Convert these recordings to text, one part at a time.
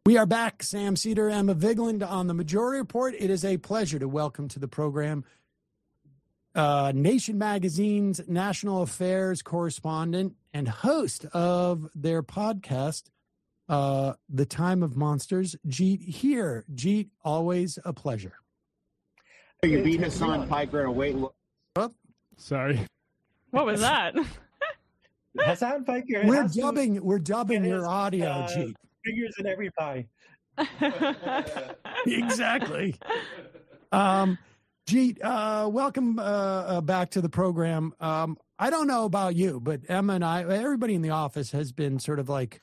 We are back. Sam Seder, Emma Vigeland on the Majority Report. It is a pleasure to welcome to the program Nation Magazine's national affairs correspondent and host of their podcast, The Time of Monsters, Jeet Heer. Jeet, always a pleasure. Are you beating Hassan Piker at a weight? Oh, sorry. What was that? Hassan Piker. We're dubbing your audio, Jeet. Fingers in every pie. Exactly. Jeet, welcome back to the program. I don't know about you, but Emma and I, everybody in the office has been sort of like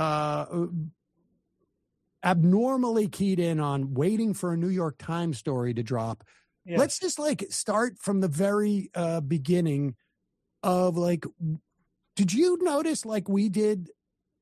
abnormally keyed in on waiting for a New York Times story to drop. Yeah. Let's just like start from the very beginning of like, did you notice like we did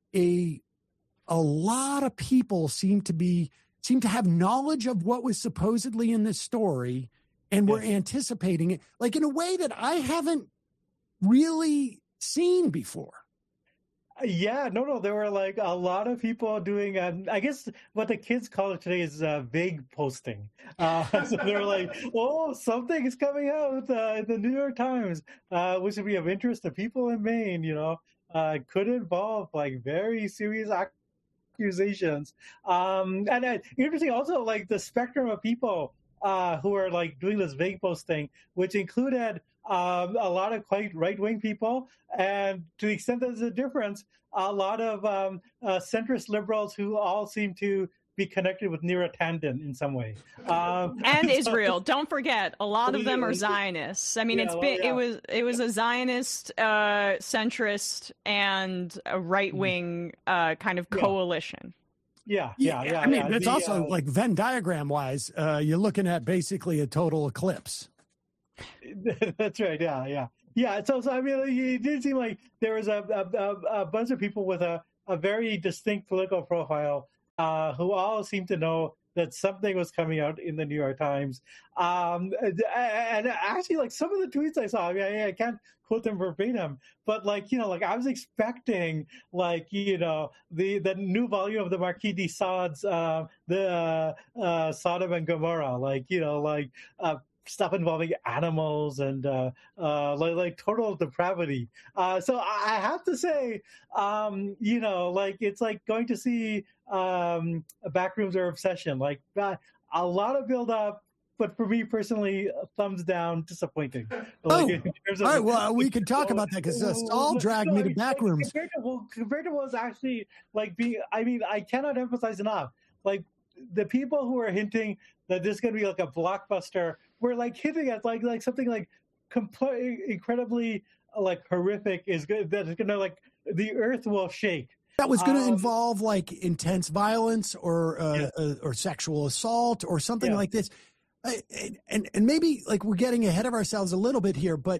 a lot of people seem to have knowledge of what was supposedly in this story and were anticipating it like in a way that I haven't really seen before. Yeah, no. There were like a lot of people doing, I guess what the kids call it today is vague posting. So they were like, oh, something is coming out in the New York Times, which would be of interest to people in Maine, could involve like very serious accusations. And interesting also, like the spectrum of people who are like doing this vague posting, which included a lot of quite right-wing people, and to the extent that there's a difference, a lot of centrist liberals who all seem to be connected with Neera Tanden in some way. And Israel. Don't forget, a lot of them are Zionists. I mean, it was a Zionist, centrist, and a right-wing kind of coalition. Yeah. I mean, it's also like Venn diagram wise, you're looking at basically a total eclipse. That's right. Yeah. So I mean, it did seem like there was a bunch of people with a very distinct political profile who all seemed to know that something was coming out in the New York Times. And actually, like some of the tweets I saw, I mean, I can't quote them verbatim, but like I was expecting the new volume of the Marquis de Sade's the Sodom and Gomorrah, stuff involving animals and like total depravity. So I have to say, it's like going to see Backrooms or Obsession. Like a lot of build up, but for me personally, thumbs down, disappointing. All right, well, we can talk about that because Saul dragged me to Backrooms. Compared to was actually I cannot emphasize enough. Like the people who are hinting that this is going to be like a blockbuster, we're like hinting at like something like incredibly like horrific is good. That is going to like the earth will shake. That was going to involve like intense violence or sexual assault or something like this. And maybe like we're getting ahead of ourselves a little bit here, but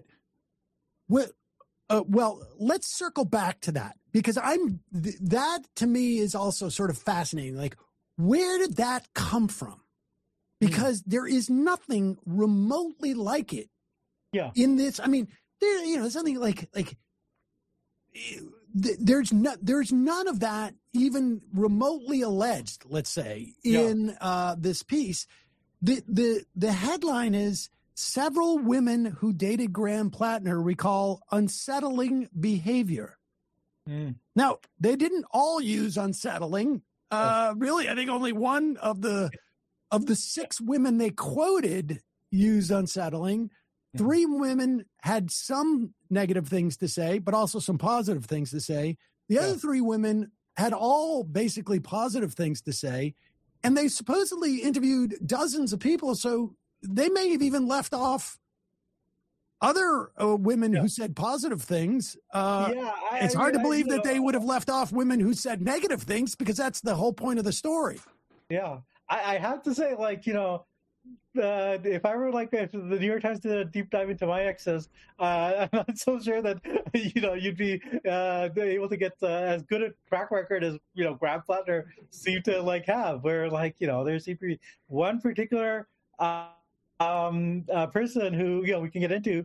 let's circle back to that because that to me is also sort of fascinating. Like, where did that come from? Because there is nothing remotely like it. Yeah. In this, I mean, something like there's none of that even remotely alleged. Let's say in this piece. The headline is several women who dated Graham Plattner recall unsettling behavior. Now, they didn't all use unsettling. Really, I think only one of the 6 women they quoted used unsettling. 3 women had some negative things to say, but also some positive things to say. The other 3 women had all basically positive things to say. And they supposedly interviewed dozens of people, so they may have even left off other women who said positive things. It's hard to believe that they would have left off women who said negative things because that's the whole point of the story. Yeah, I have to say, if I were if the New York Times did a deep dive into my exes, I'm not so sure that you'd be able to get as good a track record as Graham Plattner seemed to have. Where there seemed to be one particular person who we can get into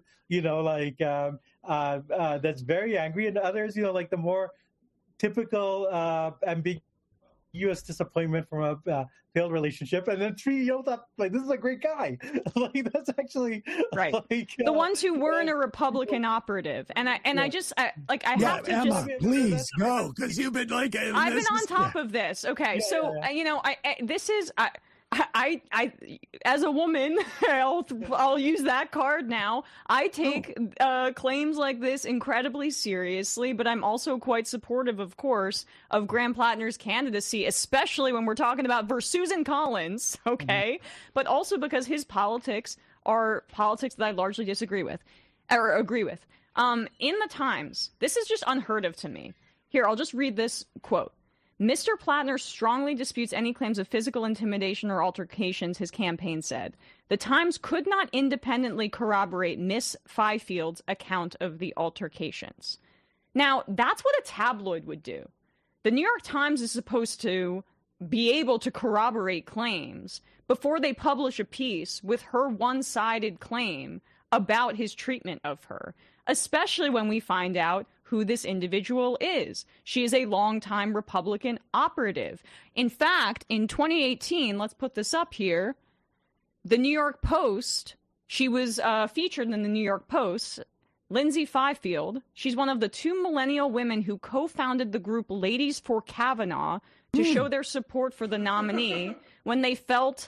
that's very angry, and others the more typical ambiguous U.S. disappointment from a failed relationship, and then 3 thought, like, this is a great guy. Like, that's actually right. Like, the ones who weren't a Republican operative, and I have to Emma, just please go, because you've been like I've been on top of this. Okay, this is. I as a woman, I'll use that card now. I take claims like this incredibly seriously, but I'm also quite supportive, of course, of Graham Plattner's candidacy, especially when we're talking about Susan Collins, okay? But also because his politics are politics that I largely disagree with, or agree with. In the Times, this is just unheard of to me. Here, I'll just read this quote. Mr. Plattner strongly disputes any claims of physical intimidation or altercations, his campaign said. The Times could not independently corroborate Miss Fifield's account of the altercations. Now, that's what a tabloid would do. The New York Times is supposed to be able to corroborate claims before they publish a piece with her one-sided claim about his treatment of her, especially when we find out who this individual is. She is a longtime Republican operative. In fact, in 2018, let's put this up here, the New York Post, she was featured in the New York Post, Lindsay Fifield. She's one of the 2 millennial women who co-founded the group Ladies for Kavanaugh to show their support for the nominee when they felt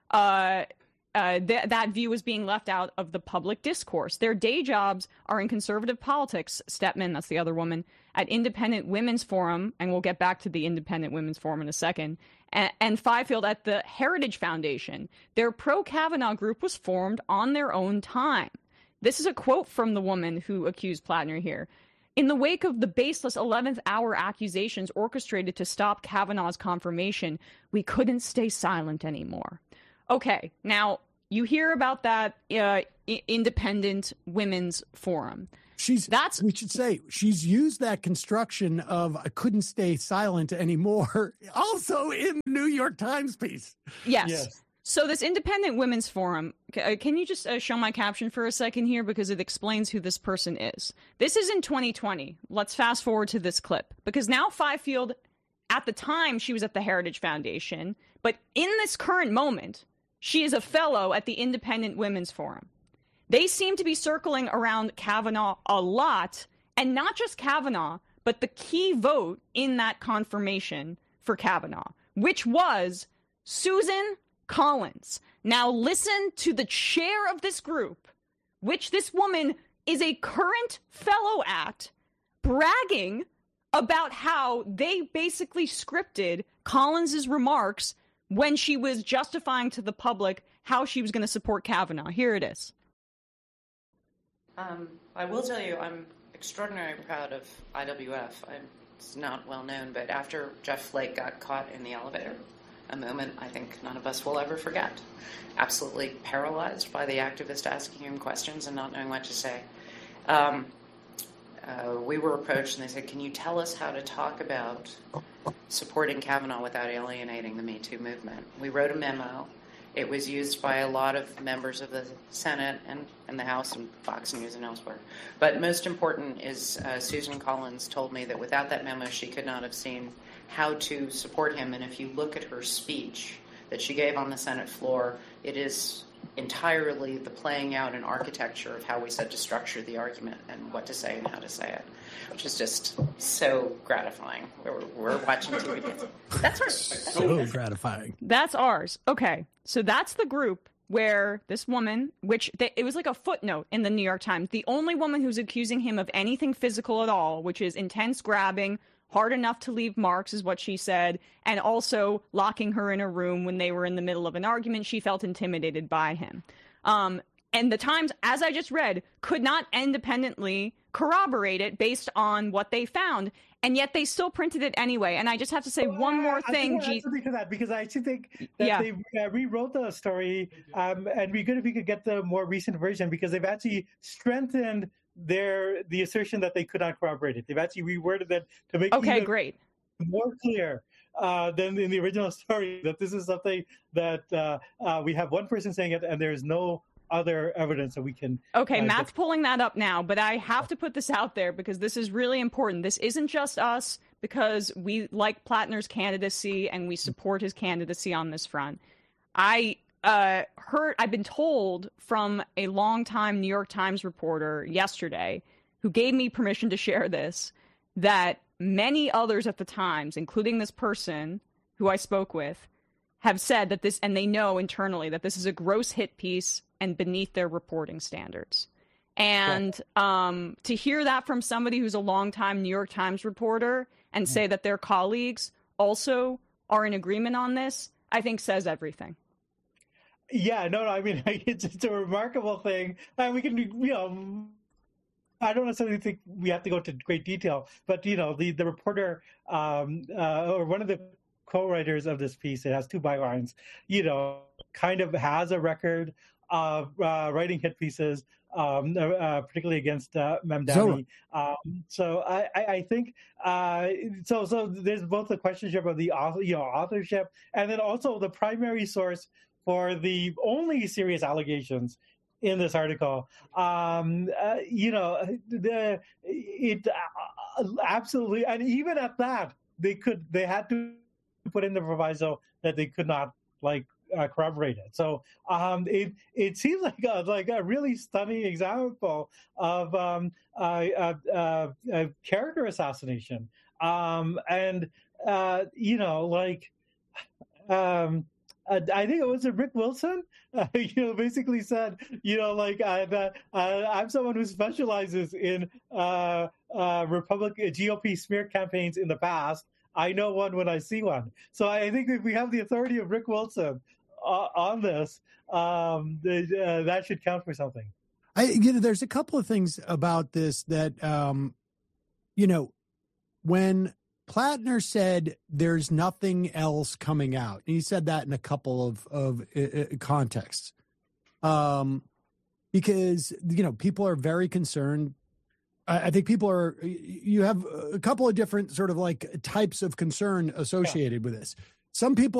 that view was being left out of the public discourse. Their day jobs are in conservative politics. Stepman, that's the other woman, at Independent Women's Forum, and we'll get back to the Independent Women's Forum in a second, and Fifield at the Heritage Foundation. Their pro-Kavanaugh group was formed on their own time. This is a quote from the woman who accused Plattner here. In the wake of the baseless 11th hour accusations orchestrated to stop Kavanaugh's confirmation, we couldn't stay silent anymore. Okay, now you hear about that Independent Women's Forum. We should say, she's used that construction of I couldn't stay silent anymore also in the New York Times piece. Yes. So this Independent Women's Forum, can you just show my caption for a second here, because it explains who this person is. This is in 2020. Let's fast forward to this clip, because now Fifield, at the time she was at the Heritage Foundation, but in this current moment, she is a fellow at the Independent Women's Forum. They seem to be circling around Kavanaugh a lot, and not just Kavanaugh, but the key vote in that confirmation for Kavanaugh, which was Susan Collins. Now listen to the chair of this group, which this woman is a current fellow at, bragging about how they basically scripted Collins's remarks when she was justifying to the public how she was going to support Kavanaugh. Here it is. I will tell you, I'm extraordinarily proud of IWF. It's not well known, but after Jeff Flake got caught in the elevator, a moment I think none of us will ever forget, absolutely paralyzed by the activist asking him questions and not knowing what to say. We were approached and they said, can you tell us how to talk about supporting Kavanaugh without alienating the Me Too movement? We wrote a memo. It was used by a lot of members of the Senate and the House and Fox News and elsewhere. But most important is Susan Collins told me that without that memo, she could not have seen how to support him. And if you look at her speech that she gave on the Senate floor, it is entirely the playing out and architecture of how we said to structure the argument and what to say and how to say it, which is just so gratifying. We're watching TV. That's right. So gratifying. That's ours. Okay, so that's the group where this woman, it was like a footnote in the New York Times, the only woman who's accusing him of anything physical at all, which is intense grabbing, hard enough to leave marks is what she said, and also locking her in a room when they were in the middle of an argument. She felt intimidated by him. And the Times, as I just read, could not independently corroborate it based on what they found, and yet they still printed it anyway. And I just have to say one more thing. I something to that, because I actually think that they rewrote the story, and it'd be good if we could get the more recent version, because they've actually strengthened the assertion that they could not corroborate it. They've actually reworded that to make it more clear than in the original story, that this is something that we have one person saying it and there's no other evidence that we can. Okay, Matt's pulling that up now, but I have to put this out there because this is really important. This isn't just us because we like Plattner's candidacy and we support his candidacy on this front. I've been told from a longtime New York Times reporter yesterday, who gave me permission to share this, that many others at the Times, including this person who I spoke with, have said that this, and they know internally that this is a gross hit piece and beneath their reporting standards. And to hear that from somebody who's a longtime New York Times reporter and say that their colleagues also are in agreement on this, I think says everything. Yeah, no, I mean, it's a remarkable thing. And we can, I don't necessarily think we have to go into great detail, but, the reporter, or one of the co-writers of this piece, it has 2 bylines, kind of has a record of writing hit pieces, particularly against Mamdani. So I think so there's both the questionship of the authorship, and then also the primary source for the only serious allegations in this article. It absolutely, and even at that, they had to put in the proviso that they could not corroborate it. So it seems like a really stunning example of a character assassination. I think it was Rick Wilson, basically said, I'm someone who specializes in Republican GOP smear campaigns in the past. I know one when I see one. So I think if we have the authority of Rick Wilson on this, that should count for something. There's a couple of things about this that, when Plattner said there's nothing else coming out, and he said that in a couple of contexts, because, people are very concerned. I think you have a couple of different sort of types of concern associated with this. Some people